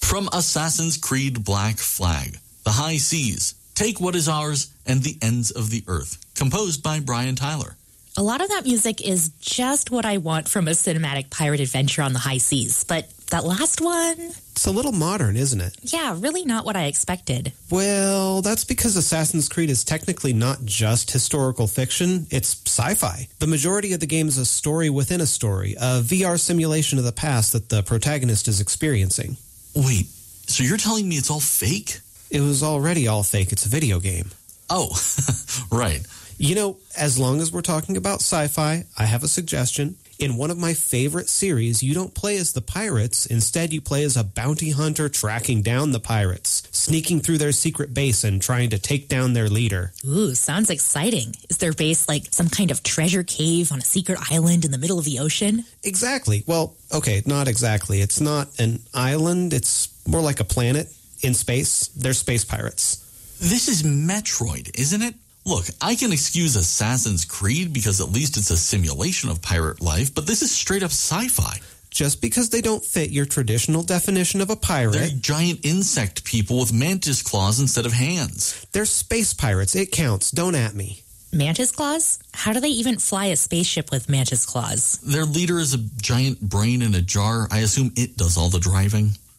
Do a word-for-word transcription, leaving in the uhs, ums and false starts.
From Assassin's Creed Black Flag, The High Seas, Take What Is Ours, and The Ends of the Earth, composed by Brian Tyler. A lot of that music is just what I want from a cinematic pirate adventure on the high seas, but that last one... It's a little modern, isn't it? Yeah, really not what I expected. Well, that's because Assassin's Creed is technically not just historical fiction, it's sci-fi. The majority of the game is a story within a story, a V R simulation of the past that the protagonist is experiencing. Wait, so you're telling me it's all fake? It was already all fake. It's a video game. Oh, right. You know, as long as we're talking about sci-fi, I have a suggestion. In one of my favorite series, you don't play as the pirates. Instead, you play as a bounty hunter tracking down the pirates, sneaking through their secret base and trying to take down their leader. Ooh, sounds exciting. Is their base like some kind of treasure cave on a secret island in the middle of the ocean? Exactly. Well, okay, not exactly. It's not an island. It's more like a planet in space. They're space pirates. This is Metroid, isn't it? Look, I can excuse Assassin's Creed because at least it's a simulation of pirate life, but this is straight up sci-fi. Just because they don't fit your traditional definition of a pirate... They're giant insect people with mantis claws instead of hands. They're space pirates. It counts. Don't at me. Mantis claws? How do they even fly a spaceship with mantis claws? Their leader is a giant brain in a jar. I assume it does all the driving.